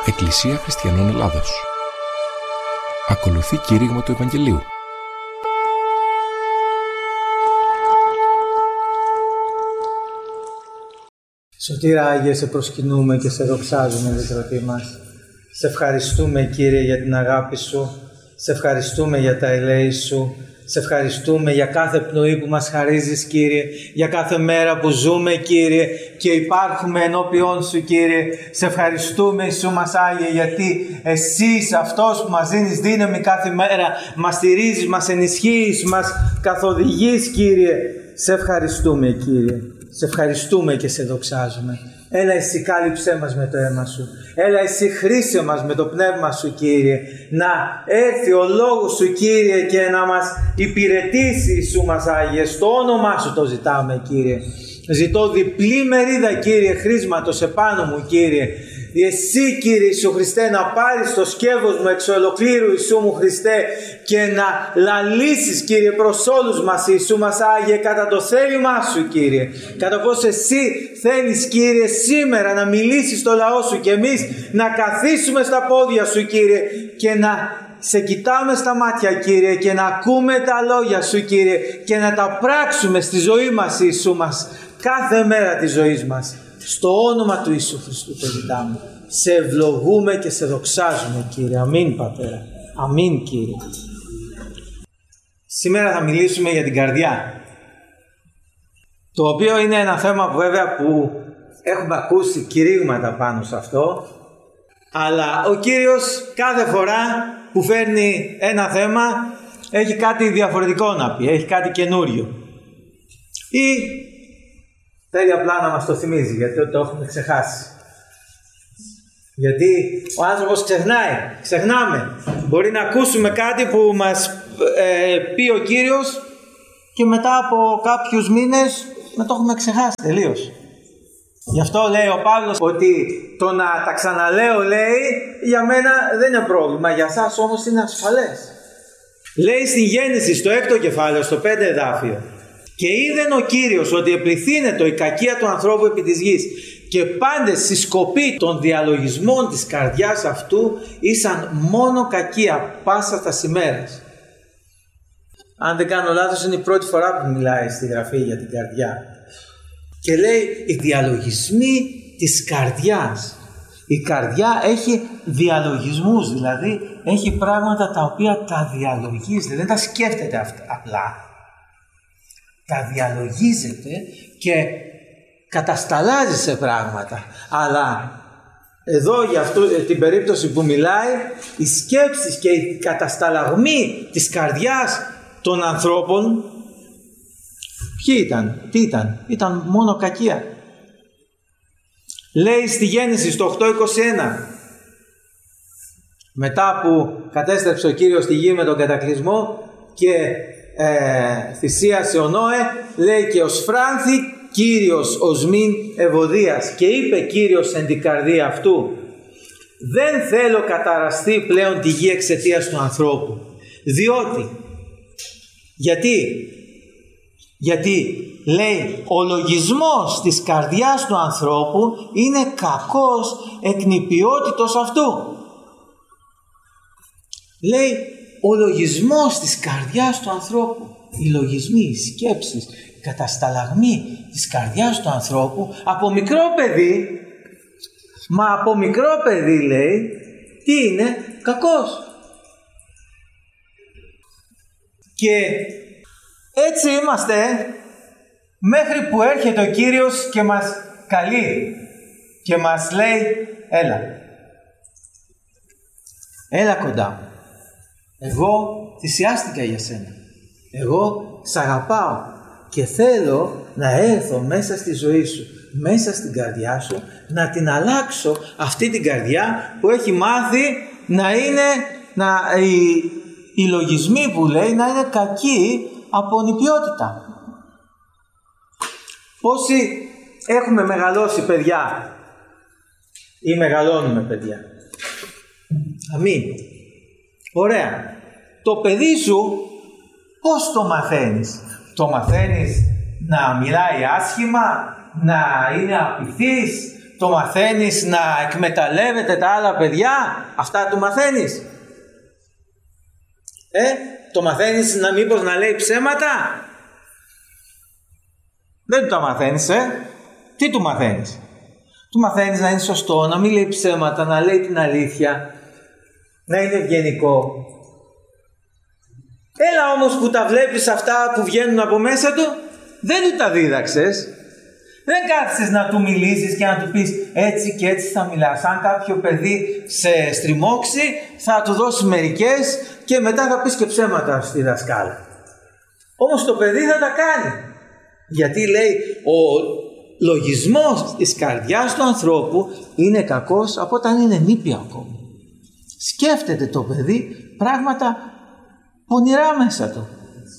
Εκκλησία Χριστιανών Ελλάδος. Ακολουθεί κήρυγμα του Ευαγγελίου. Σωτήρα Άγιε, σε προσκυνούμε και σε δοξάζουμε, Δυτρωτή μας. Σε ευχαριστούμε, Κύριε, για την αγάπη Σου. Σε ευχαριστούμε για τα ελέη Σου. Σε ευχαριστούμε για κάθε πνοή που μας χαρίζεις, Κύριε, για κάθε μέρα που ζούμε, Κύριε, και υπάρχουμε ενώπιόν Σου, Κύριε. Σε ευχαριστούμε, Ιησού μας Άγιε, γιατί Εσύ είσαι αυτός που μας δίνεις δύναμη κάθε μέρα, μας στηρίζεις, μας ενισχύεις, μας καθοδηγείς, Κύριε. Σε ευχαριστούμε, Κύριε. Σε ευχαριστούμε και σε δοξάζουμε. Έλα Εσύ κάλυψέ μας με το αίμα Σου. Έλα Εσύ χρήσε μας με το πνεύμα Σου, Κύριε. Να έρθει ο λόγος Σου, Κύριε, και να μας υπηρετήσει, Ιησού μας Άγιε. Στο όνομά Σου το ζητάμε, Κύριε. Ζητώ διπλή μερίδα, Κύριε, χρήσματος επάνω μου, Κύριε. Εσύ, Κύριε Ιησού Χριστέ, να πάρεις το σκεύος μου εξ ολοκλήρου, Ιησού μου Χριστέ, και να λαλήσεις, Κύριε, προς όλους μας, Ιησού μας Άγιε, κατά το θέλημά Σου, Κύριε. Κατά πως Εσύ θέλεις, Κύριε, σήμερα να μιλήσεις στο λαό Σου και εμείς να καθίσουμε στα πόδια Σου, Κύριε, και να σε κοιτάμε στα μάτια, Κύριε, και να ακούμε τα λόγια Σου, Κύριε, και να τα πράξουμε στη ζωή μας, Ιησού μας, κάθε μέρα της ζωής μας. Στο όνομα του Ιησού Χριστού το ζητάμε. Σε ευλογούμε και σε δοξάζουμε, Κύριε. Αμήν, Πατέρα. Αμήν, Κύριε. Σήμερα θα μιλήσουμε για την καρδιά. Το οποίο είναι ένα θέμα που βέβαια που έχουμε ακούσει κηρύγματα πάνω σε αυτό. Αλλά ο Κύριος κάθε φορά που φέρνει ένα θέμα έχει κάτι διαφορετικό να πει. Έχει κάτι καινούριο. Ή θέλει απλά να μας το θυμίζει, γιατί το έχουμε ξεχάσει. Γιατί ο άνθρωπος ξεχνάμε. Μπορεί να ακούσουμε κάτι που μας πει ο Κύριος και μετά από κάποιους μήνες να το έχουμε ξεχάσει τελείως. Γι' αυτό λέει ο Παύλος ότι το να τα ξαναλέω, λέει, για μένα δεν είναι πρόβλημα, για σας όμως είναι ασφαλές. Λέει στην Γέννηση, στο 6ο κεφάλαιο, στο 5 εδάφιο: «Και είδεν ο Κύριος ότι επληθύνετο η κακία του ανθρώπου επί της γης, και πάντες συσκοπή των διαλογισμών της καρδιάς αυτού ήσαν μόνο κακία πάσα τας ημέρας». Αν δεν κάνω λάθος, είναι η πρώτη φορά που μιλάει στη Γραφή για την καρδιά. Και λέει οι διαλογισμοί της καρδιάς. Η καρδιά έχει διαλογισμούς, δηλαδή έχει πράγματα τα οποία τα διαλογίζεται, δεν τα σκέφτεται απλά. Τα διαλογίζεται και κατασταλάζει σε πράγματα. Αλλά εδώ για την περίπτωση που μιλάει, οι σκέψεις και οι κατασταλαγμοί της καρδιάς των ανθρώπων, τι ήταν μόνο κακία. Λέει στη Γέννηση στο 8:21, μετά που κατέστρεψε ο Κύριος τη γη με τον κατακλυσμό και θυσίασε ο Νόε, λέει: «Και ως φράνθη Κύριος οσμήν ευωδίας, και είπε Κύριος εν την καρδία αυτού, δεν θέλω καταραστεί πλέον τη γη εξαιτίας του ανθρώπου». Διότι, γιατί λέει ο λογισμός της καρδιάς του ανθρώπου είναι κακός εκ νηπιότητος αυτού. Λέει ο λογισμός της καρδιάς του ανθρώπου, οι λογισμοί, οι σκέψεις, οι κατασταλαγμοί της καρδιάς του ανθρώπου από μικρό παιδί, από μικρό παιδί, λέει, τι είναι? Κακός. Και έτσι είμαστε μέχρι που έρχεται ο Κύριος και μας καλεί και μας λέει: έλα κοντά μου. Εγώ θυσιάστηκα για σένα. Εγώ σ' αγαπάω και θέλω να έρθω μέσα στη ζωή σου, μέσα στην καρδιά σου, να την αλλάξω αυτή την καρδιά που έχει μάθει να είναι, οι λογισμοί που λέει να είναι κακοί από νηπιότητα. Πόσοι έχουμε μεγαλώσει παιδιά ή μεγαλώνουμε παιδιά? Αμήν. Ωραία. Το παιδί σου πώς το μαθαίνεις? Το μαθαίνεις να μιλάει άσχημα, να είναι απειθής, το μαθαίνεις να εκμεταλλεύεται τα άλλα παιδιά, αυτά του μαθαίνεις. Το μαθαίνεις μήπως να λέει ψέματα. Δεν του τα μαθαίνεις, Τι του μαθαίνεις? Του μαθαίνεις να είναι σωστό, να μην λέει ψέματα, να λέει την αλήθεια, να είναι ευγενικό. Έλα όμως που τα βλέπεις αυτά που βγαίνουν από μέσα του, δεν του τα δίδαξες. Δεν κάθισες να του μιλήσεις και να του πεις έτσι και έτσι θα μιλάς. Αν κάποιο παιδί σε στριμώξει, θα του δώσεις μερικές και μετά θα πεις και ψέματα στη δασκάλα. Όμως το παιδί θα τα κάνει. Γιατί λέει ο λογισμός της καρδιάς του ανθρώπου είναι κακός από όταν είναι νήπια ακόμη. Σκέφτεται το παιδί πράγματα πονηρά μέσα του.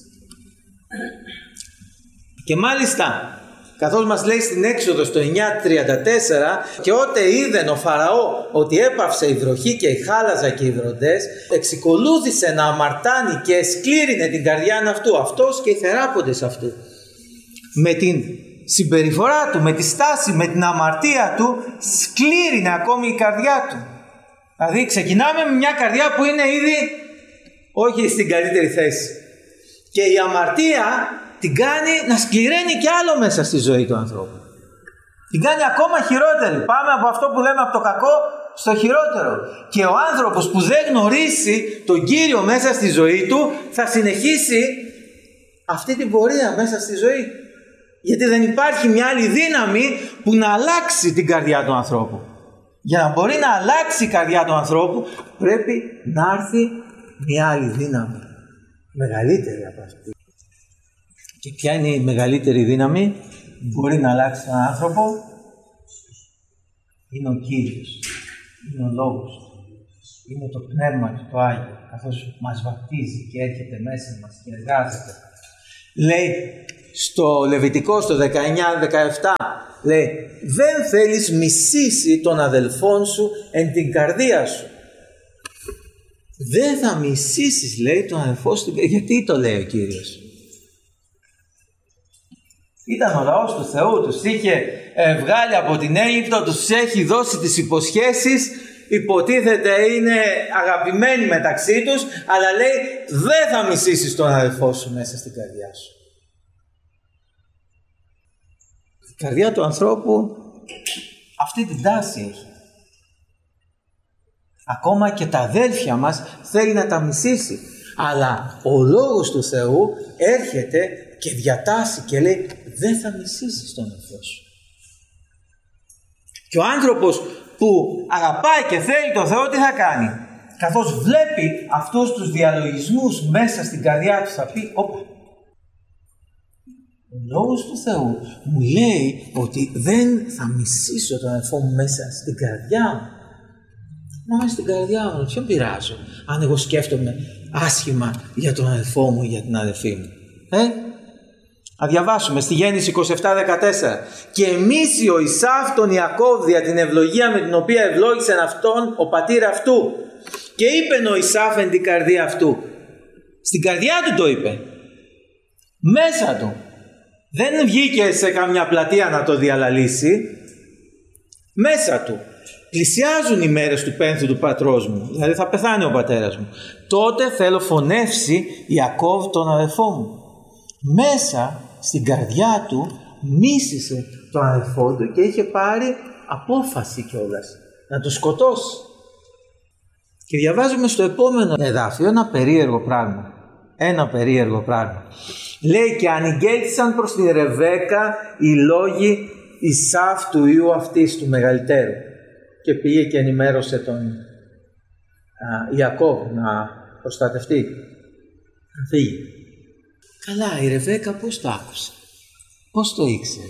Και μάλιστα, καθώς μας λέει στην Έξοδο στο 9:34, και ότε είδεν ο Φαραώ ότι έπαυσε η βροχή και η χάλαζα και οι βροντές, εξικολούθησε να αμαρτάνει και εσκλήρινε την καρδιά αυτού, αυτός και οι θεράποντες αυτού. Με την συμπεριφορά του, με τη στάση, με την αμαρτία του, σκλήρινε ακόμη η καρδιά του. Δηλαδή ξεκινάμε με μια καρδιά που είναι ήδη όχι στην καλύτερη θέση. Και η αμαρτία την κάνει να σκληραίνει κι άλλο μέσα στη ζωή του ανθρώπου. Την κάνει ακόμα χειρότερη. Πάμε από αυτό που λέμε από το κακό στο χειρότερο. Και ο άνθρωπος που δεν γνωρίσει τον Κύριο μέσα στη ζωή του θα συνεχίσει αυτή την πορεία μέσα στη ζωή. Γιατί δεν υπάρχει μια άλλη δύναμη που να αλλάξει την καρδιά του ανθρώπου. Για να μπορεί να αλλάξει η καρδιά του ανθρώπου πρέπει να έρθει μια άλλη δύναμη. Μεγαλύτερη από αυτή. Και ποια είναι η μεγαλύτερη δύναμη που μπορεί να αλλάξει τον άνθρωπο? Είναι ο Κύριος. Είναι ο Λόγος του. Είναι το Πνεύμα του, το Άγιο. Καθώς μας βαπτίζει και έρχεται μέσα μας και εργάζεται. Λέει στο Λεβιτικό στο 19-17, λέει, δεν θέλεις μισήσει τον αδελφόν σου εν την καρδία σου. Δεν θα μισήσεις, λέει, τον αδελφό σου. Γιατί το λέει ο Κύριος? Ήταν ο λαός του Θεού, τους είχε βγάλει από την Αίγυπτο, τους έχει δώσει τις υποσχέσεις, υποτίθεται είναι αγαπημένοι μεταξύ τους, αλλά λέει δεν θα μισήσεις τον αδελφό σου μέσα στην καρδιά σου. Η καρδιά του ανθρώπου αυτή την τάση έχει. Ακόμα και τα αδέλφια μας θέλει να τα μισήσει, αλλά ο Λόγος του Θεού έρχεται και διατάσσει και λέει δεν θα μισήσεις τον αδελφό σου. Και ο άνθρωπος που αγαπάει και θέλει τον Θεό τι θα κάνει? Καθώς βλέπει αυτούς τους διαλογισμούς μέσα στην καρδιά του θα πει όπα, ο Λόγος του Θεού μου λέει ότι δεν θα μισήσω τον αδελφό μου μέσα στην καρδιά μου. Μα μέσα στην καρδιά μου ποιον πειράζω αν εγώ σκέφτομαι άσχημα για τον αδελφό μου ή για την αδελφή μου? Να διαβάσουμε στη Γέννηση 27-14. Και μίσει ο Ισαύ τον Ιακώβ δια την ευλογία με την οποία ευλόγησε αυτόν ο πατήρ αυτού. Και είπε ο Ισαύ εν την καρδία αυτού. Στην καρδιά του το είπε. Μέσα του. Δεν βγήκε σε καμιά πλατεία να το διαλαλήσει. Μέσα του. Πλησιάζουν οι μέρες του πένθου του πατρός μου. Δηλαδή θα πεθάνει ο πατέρας μου. Τότε θέλω φωνεύσει Ιακώβ τον αδελφό μου. Μέσα στην καρδιά του μίσησε τον αδελφό του και είχε πάρει απόφαση κιόλας να τον σκοτώσει. Και διαβάζουμε στο επόμενο εδάφιο ένα περίεργο πράγμα. Ένα περίεργο πράγμα. Λέει και ανηγγέλθησαν προς την Ρεβέκα οι λόγοι Ισαύ του ιού αυτής του μεγαλύτερου. Και πήγε και ενημέρωσε τον Ιακώβ να προστατευτεί, να φύγει. Καλά, η Ρεβέκα πώς το άκουσε? Πώς το ήξερε?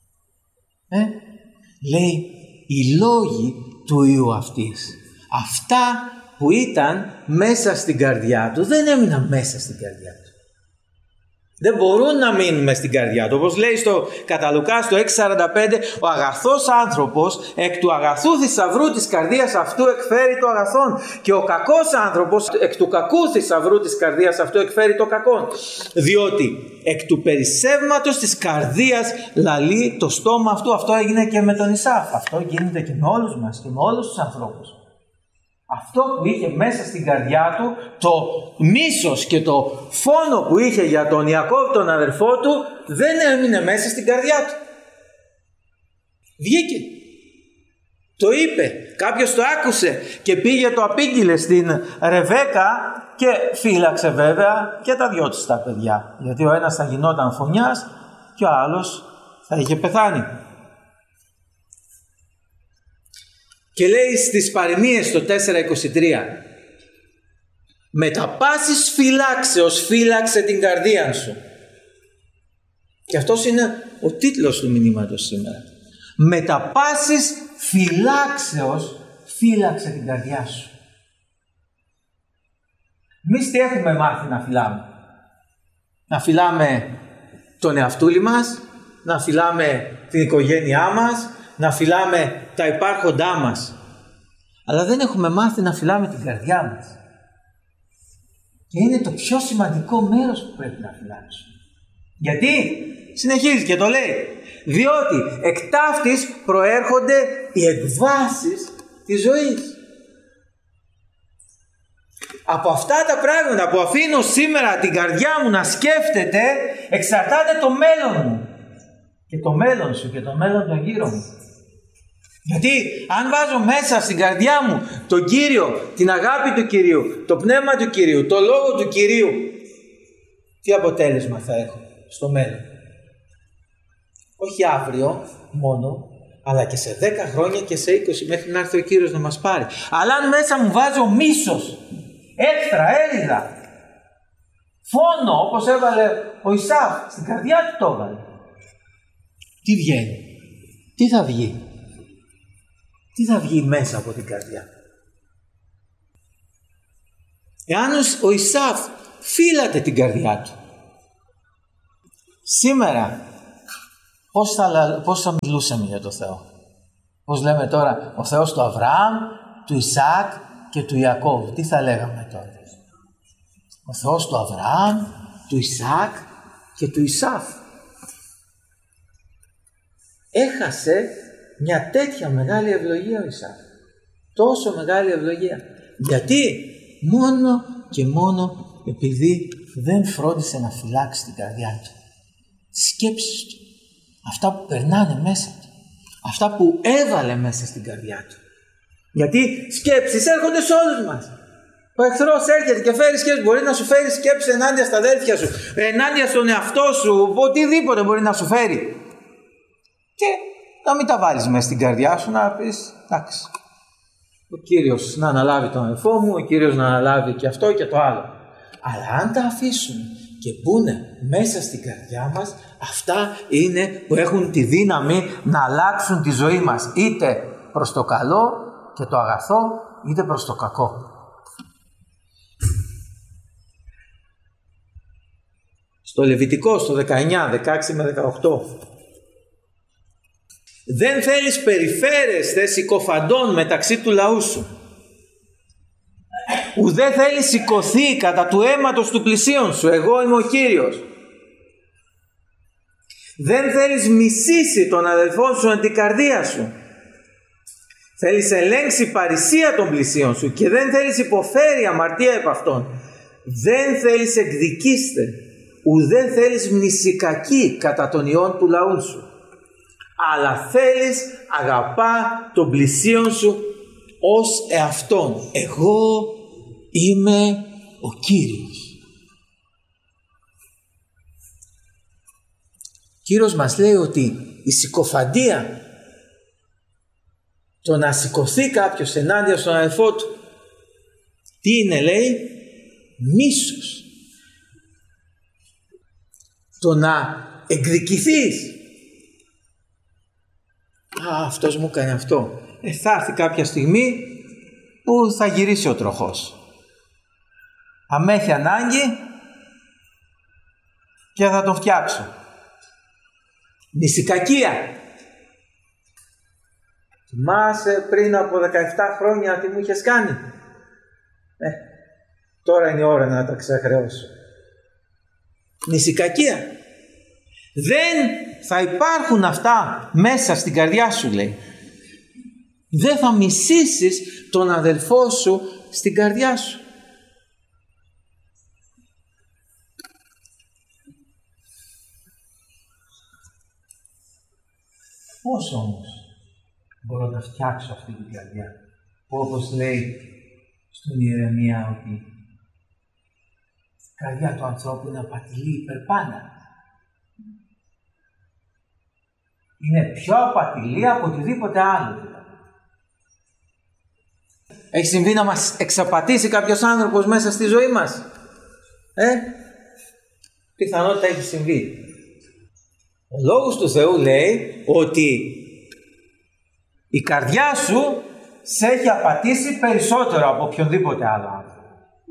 Λέει οι λόγοι του ιού αυτής. Αυτά που ήταν μέσα στην καρδιά του δεν έμειναν μέσα στην καρδιά του. Δεν μπορούν να μείνουν μες στην καρδιά του. Όπως λέει κατά Λουκά στο 6:45, ο αγαθός άνθρωπος εκ του αγαθού θησαυρού της καρδίας αυτού εκφέρει το αγαθόν, και ο κακός άνθρωπος εκ του κακού θησαυρού της καρδίας αυτού εκφέρει το κακόν. Διότι εκ του περισσεύματος της καρδίας λαλεί το στόμα αυτού. Αυτό έγινε και με τον Ισαάκ. Αυτό γίνεται και με όλους μας και με όλους τους ανθρώπους. Αυτό που είχε μέσα στην καρδιά του, το μίσος και το φόνο που είχε για τον Ιακώβ τον αδερφό του, δεν έμεινε μέσα στην καρδιά του. Βγήκε. Το είπε. Κάποιος το άκουσε και πήγε το απήγγειλε στην Ρεβέκα και φύλαξε βέβαια και τα δυο της τα παιδιά. Γιατί ο ένας θα γινόταν φωνιάς και ο άλλος θα είχε πεθάνει. Και λέει στις παροιμίες το 4:23, με τα πάσης φυλάξεως φύλαξε την καρδία σου. Και αυτός είναι ο τίτλος του μηνύματος σήμερα. Με τα πάσης φυλάξεως φύλαξε την καρδιά σου. Εμείς τι έχουμε μάθει να φυλάμε? Να φυλάμε τον εαυτούλη μας, να φυλάμε την οικογένειά μας, να φυλάμε τα υπάρχοντά μας. Αλλά δεν έχουμε μάθει να φυλάμε την καρδιά μας. Και είναι το πιο σημαντικό μέρος που πρέπει να φυλάξουμε. Γιατί? Συνεχίζει και το λέει. Διότι εκ ταύτης προέρχονται οι εκβάσεις της ζωής. Από αυτά τα πράγματα που αφήνω σήμερα την καρδιά μου να σκέφτεται, εξαρτάται το μέλλον μου. Και το μέλλον σου και το μέλλον των γύρω μου. Γιατί αν βάζω μέσα στην καρδιά μου τον Κύριο, την αγάπη του Κυρίου, το πνεύμα του Κυρίου, το λόγο του Κυρίου, τι αποτέλεσμα θα έχω στο μέλλον? Όχι αύριο μόνο, αλλά και σε 10 χρόνια και σε 20, μέχρι να έρθει ο Κύριος να μας πάρει. Αλλά αν μέσα μου βάζω μίσος, έξτρα, έλιδα, φόνο, όπως έβαλε ο Ισαάκ, στην καρδιά του το έβαλε, τι βγαίνει? Τι θα βγει? Τι θα βγει μέσα από την καρδιά? Εάν ο Ισαάκ φύλατε την καρδιά του, σήμερα πώς θα μιλούσαμε για το Θεό? Πώς λέμε τώρα ο Θεός του Αβραάμ, του Ισαάκ και του Ιακώβ? Τι θα λέγαμε τώρα? Ο Θεός του Αβραάμ, του Ισαάκ και του Ισαάκ. Έχασε μια τέτοια μεγάλη ευλογία ο Ισαάκ. Τόσο μεγάλη ευλογία. Γιατί? Μόνο και μόνο επειδή δεν φρόντισε να φυλάξει την καρδιά του. Τις σκέψεις του. Αυτά που περνάνε μέσα του. Αυτά που έβαλε μέσα στην καρδιά του. Γιατί σκέψεις έρχονται σε όλους μας. Ο εχθρός έρχεται και φέρει σκέψεις. Μπορεί να σου φέρει σκέψεις ενάντια στα αδέλφια σου, ενάντια στον εαυτό σου, οτιδήποτε μπορεί να σου φέρει. Και να μην τα βάλεις μέσα στην καρδιά σου, να πεις εντάξει, ο Κύριος να αναλάβει τον αδελφό μου, ο Κύριος να αναλάβει και αυτό και το άλλο. Αλλά αν τα αφήσουμε και μπουνε μέσα στην καρδιά μας, αυτά είναι που έχουν τη δύναμη να αλλάξουν τη ζωή μας, είτε προς το καλό και το αγαθό, είτε προς το κακό. Στο Λεβιτικό, στο 19, 16 με 18. Δεν θέλεις περιφέρεσθε συκοφαντών μεταξύ του λαού σου. Ουδέ θέλεις σηκωθεί κατά του αίματος του πλησίον σου. Εγώ είμαι ο Κύριος. Δεν θέλεις μισήσει τον αδελφόν σου εν την καρδία σου. Θέλεις ελέγξει παρησία των πλησίων σου και δεν θέλεις υποφέρει αμαρτία επ' αυτών. Δεν θέλεις εκδικήστε, ουδέ θέλεις μνησικακή κατά των ιών του λαού σου. Αλλά θέλεις αγαπά τον πλησίον σου ως εαυτόν. Εγώ είμαι ο Κύριος. Ο Κύριος μας λέει ότι η συκοφαντία, το να σηκωθεί κάποιος ενάντια στον αδελφό του, τι είναι, λέει? Μίσος. Το να εκδικηθείς. Αυτός μου έκανε αυτό. Θα έρθει κάποια στιγμή που θα γυρίσει ο τροχός. Αν έχει ανάγκη, και θα τον φτιάξω. Νησικακία. Θυμάσαι πριν από 17 χρόνια τι μου είχες κάνει? Τώρα είναι η ώρα να τα ξεχρεώσω. Νησικακία. Δεν θα υπάρχουν αυτά μέσα στην καρδιά σου, λέει. Δεν θα μισήσεις τον αδελφό σου στην καρδιά σου. Πώς όμως μπορώ να φτιάξω αυτή την καρδιά, που όπως λέει στον Ιερεμία ότι η καρδιά του ανθρώπου είναι απατηλή υπερπάντα. Είναι πιο απατηλή από οτιδήποτε άλλο. Έχει συμβεί να μας εξαπατήσει κάποιος άνθρωπος μέσα στη ζωή μας? Πιθανότητα έχει συμβεί. Ο Λόγος του Θεού λέει ότι η καρδιά σου σε έχει απατήσει περισσότερο από οποιονδήποτε άλλο άνθρωπο.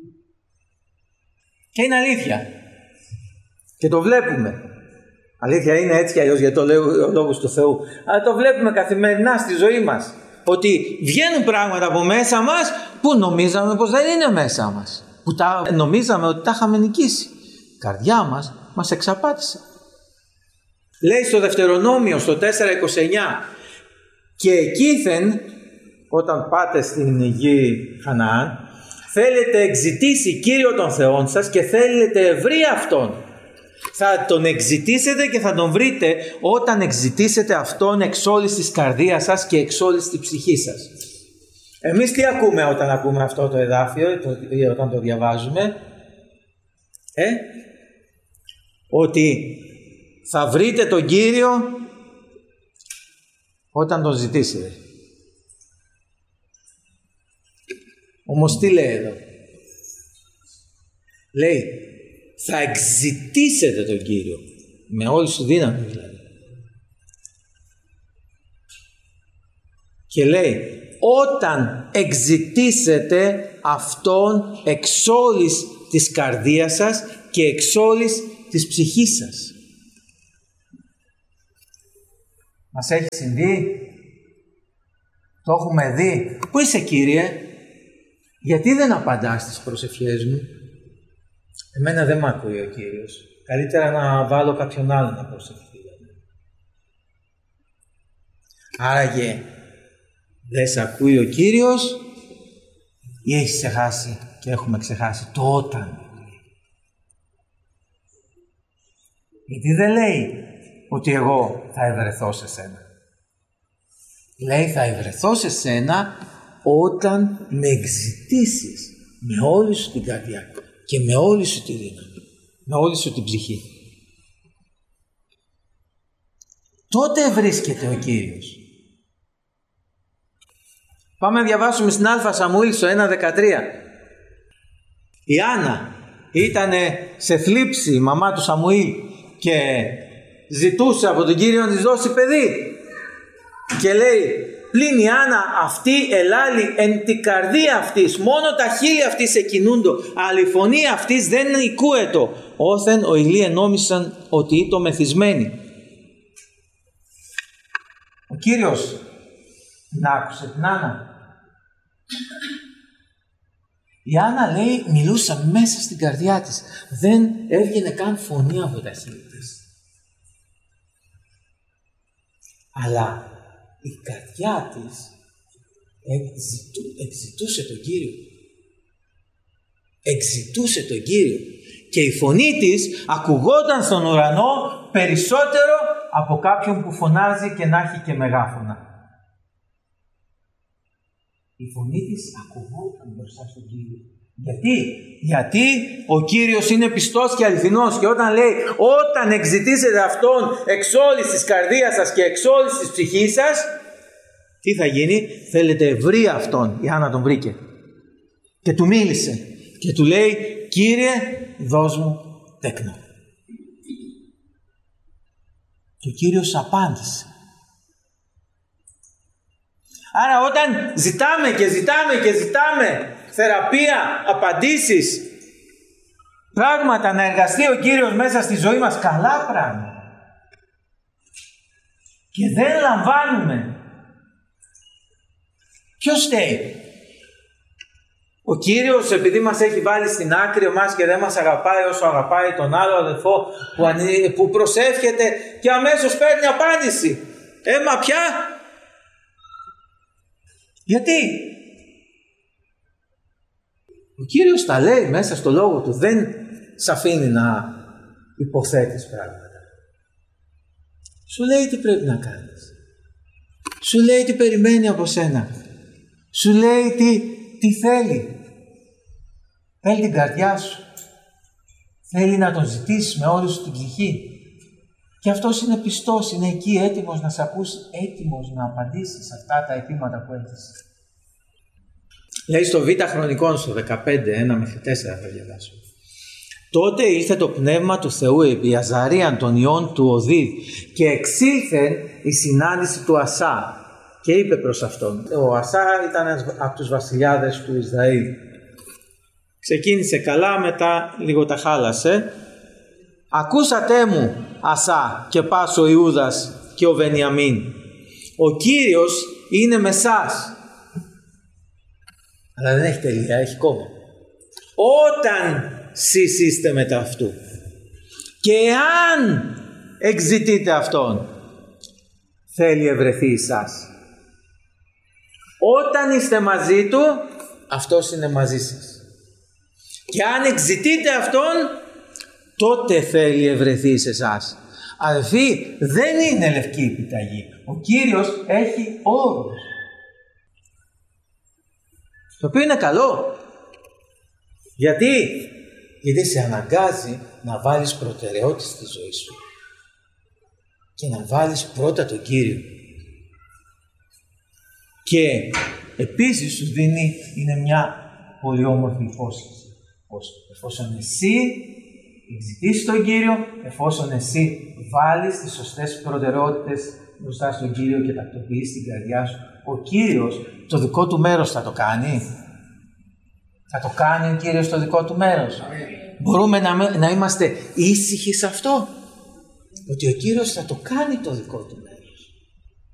Και είναι αλήθεια. Και το βλέπουμε. Αλήθεια είναι έτσι κι αλλιώς, γιατί το λέει ο Λόγος του Θεού. Αλλά το βλέπουμε καθημερινά στη ζωή μας. Ότι βγαίνουν πράγματα από μέσα μας που νομίζαμε πως δεν είναι μέσα μας. Που νομίζαμε ότι τα είχαμε νικήσει. Η καρδιά μας εξαπάτησε. Λέει στο Δευτερονόμιο, στο 4:29, και εκείθεν, όταν πάτε στην γη Χαναάν, θέλετε εξητήσει Κύριο των Θεών σας και θέλετε ευρύ Αυτόν. Θα τον εξητήσετε και θα τον βρείτε όταν εξητήσετε Αυτόν εξ όλης της καρδίας σας και εξ όλης της ψυχής σας. Εμείς τι ακούμε όταν ακούμε αυτό το εδάφιο, όταν το διαβάζουμε? Ότι θα βρείτε τον Κύριο όταν τον ζητήσετε. Όμως τι λέει εδώ? Λέει θα εξητήσετε τον Κύριο με όλη σου δύναμη δηλαδή. Και λέει όταν εξητήσετε Αυτόν εξ όλης της καρδίας σας και εξ όλης της ψυχής σας. Μας έχει συμβεί? Το έχουμε δει? Πού είσαι, Κύριε? Γιατί δεν απαντάς στις προσευχές μου? Εμένα δεν μ' ακούει ο Κύριος. Καλύτερα να βάλω κάποιον άλλο να προσευχθεί. Άραγε δεν σε ακούει ο Κύριος ή έχεις ξεχάσει και έχουμε ξεχάσει το όταν? Γιατί δεν λέει ότι εγώ θα ευρεθώ σε σένα. Λέει θα ευρεθώ σε σένα όταν με εξητήσεις με όλη σου την καρδιά και με όλη σου τη δύναμη, με όλη σου την ψυχή. Τότε βρίσκεται ο Κύριος. Πάμε να διαβάσουμε στην Α Σαμουήλ στο 1:13. Η Άννα ήταν σε θλίψη, η μαμά του Σαμουήλ, και ζητούσε από τον Κύριο να της δώσει παιδί. Και λέει, πλην η Άννα αυτή ελάλη εν την καρδία αυτής, μόνο τα χείλη αυτής εκκινούντο, αλλά η φωνή αυτής δεν οικούετο, όθεν ο Ηλί ενόμισαν ότι ήτο μεθυσμένη. Ο Κύριος την άκουσε την Άννα. Η Άννα λέει μιλούσα μέσα στην καρδιά της, δεν έβγαινε καν φωνή από τα χείλη της. Αλλά η καρδιά της εξητούσε τον Κύριο. Εξητούσε τον Κύριο. Και η φωνή της ακουγόταν στον ουρανό περισσότερο από κάποιον που φωνάζει και να έχει και μεγάφωνα. Η φωνή της ακουγόταν μπροστά στον Κύριο. Γιατί ο Κύριος είναι πιστός και αληθινός, και όταν λέει όταν εξητήσετε Αυτόν εξ όλης της καρδίας σας και εξ όλης της ψυχής σας, τι θα γίνει? Θέλετε ευρύ Αυτόν. Η Άννα τον βρήκε και του μίλησε και του λέει, Κύριε δώσ' μου τέκνο. Και ο Κύριος απάντησε. Άρα όταν ζητάμε και ζητάμε και ζητάμε θεραπεία, απαντήσεις, πράγματα, να εργαστεί ο Κύριος μέσα στη ζωή μας, καλά πράγματα. Και δεν λαμβάνουμε. Ποιος φταίει? Ο Κύριος, επειδή μας έχει βάλει στην άκρη εμάς και δεν μας αγαπάει όσο αγαπάει τον άλλο αδελφό που προσεύχεται και αμέσως παίρνει απάντηση. Μα πια? Γιατί? Ο Κύριος τα λέει μέσα στο λόγο του, δεν σ' αφήνει να υποθέτεις πράγματα. Σου λέει τι πρέπει να κάνεις. Σου λέει τι περιμένει από σένα. Σου λέει τι θέλει. Θέλει την καρδιά σου. Θέλει να τον ζητήσεις με όλη σου την ψυχή. Και αυτός είναι πιστός, είναι εκεί έτοιμος να σε ακούσει, έτοιμος να απαντήσει σε αυτά τα αιτήματα που έχεις. Λέει στο Β Χρονικών, στο 15, 1 μέχρι 4 θα διαβάσω. Τότε ήλθε το Πνεύμα του Θεού επί Αζαρίαν των ιών του Οδίδ και εξήλθεν η συνάντηση του Ασά και είπε προς αυτόν. Ο Ασά ήταν από τους βασιλιάδες του Ισραήλ. Ξεκίνησε καλά, μετά λίγο τα χάλασε. Ακούσατε μου, Ασά και πας ο Ιούδας και ο Βενιαμίν. Ο Κύριος είναι με σας. Αλλά δεν έχει τελεία, έχει κόμμα. Όταν σεις είστε μετά αυτού και αν εξητείτε αυτόν, θέλει ευρεθεί εσάς. Όταν είστε μαζί του, αυτός είναι μαζί σας. Και αν εξητείτε αυτόν, τότε θέλει ευρεθεί σε εσάς. Αδελφοί, δεν είναι λευκή επιταγή. Ο Κύριος έχει όρους. Το οποίο είναι καλό. Γιατί σε αναγκάζει να βάλεις προτεραιότητα στη ζωή σου. Και να βάλεις πρώτα τον Κύριο. Και επίσης σου δίνει, είναι μια πολύ όμορφη υπόσχεση. Εφόσον εσύ εξητήσεις τον Κύριο, εφόσον εσύ βάλεις τις σωστές προτεραιότητες μπροστά στον Κύριο και τακτοποιείς την καρδιά σου, ο Κύριος το δικό του μέρος θα το κάνει. Θα το κάνει ο Κύριος το δικό του μέρος. Μπορούμε να είμαστε ήσυχοι σε αυτό. Ότι ο Κύριος θα το κάνει το δικό του μέρος.